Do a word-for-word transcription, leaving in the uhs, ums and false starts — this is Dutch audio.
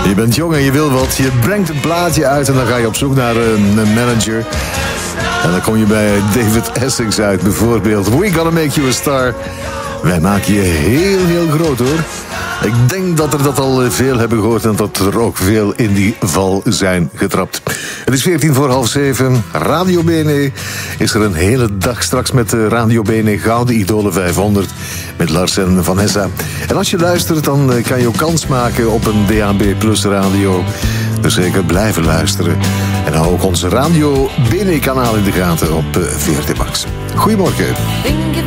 Je bent jong en je wil wat. Je brengt een plaatje uit en dan ga je op zoek naar een manager. En dan kom je bij David Essex uit bijvoorbeeld. We Gonna Make You A Star. Wij maken je heel, heel groot hoor. Ik denk dat er dat al veel hebben gehoord en dat er ook veel in die val zijn getrapt. Het is veertien voor half zeven. Radio Bene is er een hele dag straks met de Radio Bene Gouden Idolen vijfhonderd. Met Lars en Vanessa. En als je luistert, dan kan je ook kans maken op een D A B Plus radio. Dus zeker blijven luisteren. En hou ook onze Radio Bene kanaal in de gaten op V R T Max. Goedemorgen.